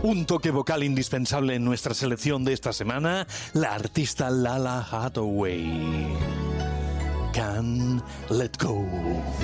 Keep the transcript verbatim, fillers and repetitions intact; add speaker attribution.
Speaker 1: Un toque vocal indispensable en nuestra selección de esta semana, la artista Lala Hathaway. Can't Let Go.